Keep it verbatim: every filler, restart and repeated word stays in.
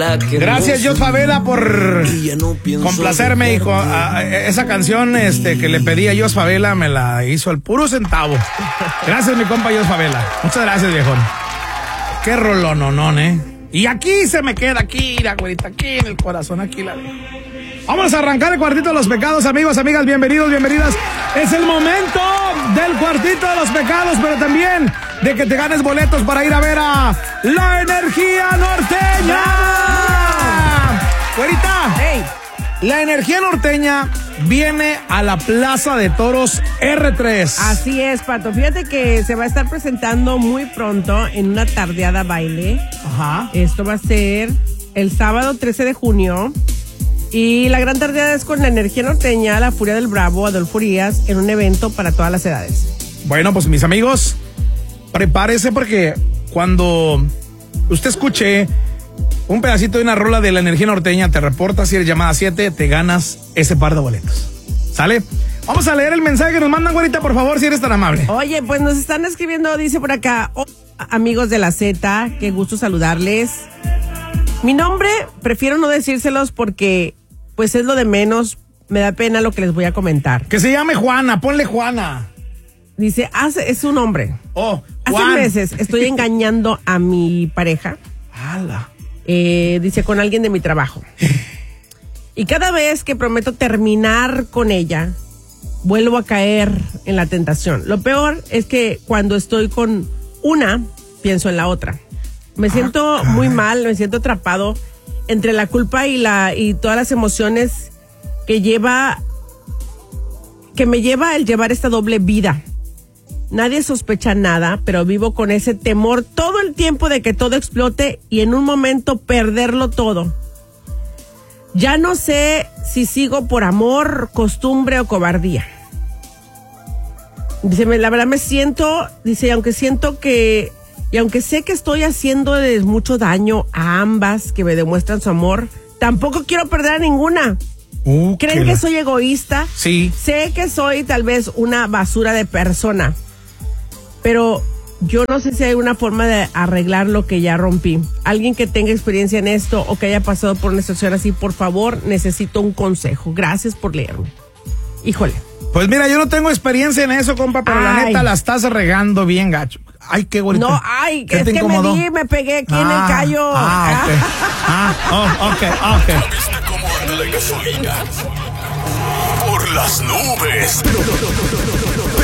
Gracias, Jos Favela, por complacerme, hijo. A, a, esa canción este, que le pedí a Jos Favela me la hizo al puro centavo. Gracias, mi compa Jos Favela. Muchas gracias, viejón. Qué rolononón, ¿eh? Y aquí se me queda, aquí, la güerita, aquí en el corazón, aquí la... Vamos a arrancar el cuartito de los pecados, amigos, amigas, bienvenidos, bienvenidas. Es el momento del cuartito de los pecados, pero también de que te ganes boletos para ir a ver a La Energía Norteña. Güerita, hey. La Energía Norteña viene a la Plaza de Toros erre tres. Así es, Pato. Fíjate que se va a estar presentando muy pronto en una tardeada baile. Ajá. Esto va a ser el sábado trece de junio. Y la gran tardeada es con La Energía Norteña, La Furia del Bravo, Adolfo Urias, en un evento para todas las edades. Bueno, pues mis amigos, prepárese porque cuando usted escuche un pedacito de una rola de La Energía Norteña, te reportas, si eres llamada siete, te ganas ese par de boletos. ¿Sale? Vamos a leer el mensaje que nos mandan, güerita, por favor, si eres tan amable. Oye, pues nos están escribiendo, dice por acá, oh, amigos de la Z, qué gusto saludarles. Mi nombre, prefiero no decírselos porque... pues es lo de menos, me da pena lo que les voy a comentar. Que se llame Juana, ponle Juana. Dice, hace, es un hombre. Oh, Juan. Hace meses estoy engañando a mi pareja. ¡Hala! Eh, dice, con alguien de mi trabajo. Y cada vez que prometo terminar con ella, vuelvo a caer en la tentación. Lo peor es que cuando estoy con una, pienso en la otra. Me ah, siento caray. muy mal, me siento atrapado entre la culpa y la y todas las emociones que lleva que me lleva el llevar esta doble vida. Nadie sospecha nada, pero vivo con ese temor todo el tiempo de que todo explote y en un momento perderlo todo. Ya no sé si sigo por amor, costumbre o cobardía. Dice, la verdad me siento, dice, aunque siento que Y aunque sé que estoy haciéndoles mucho daño a ambas que me demuestran su amor, tampoco quiero perder a ninguna. Uh, ¿Creen que la... soy egoísta? Sí. Sé que soy tal vez una basura de persona, pero yo no sé si hay una forma de arreglar lo que ya rompí. Alguien que tenga experiencia en esto o que haya pasado por una situación así, por favor, necesito un consejo. Gracias por leerme. Híjole. Pues mira, yo no tengo experiencia en eso, compa, pero ay. la neta la estás regando bien, gacho. Ay, qué bonito. No, ay, es que incomodó? me di, me pegué aquí ah, en el callo. Ah, ok. ah, oh, ok, ok. ¿Viste cómo anda la gasolina? Por las nubes.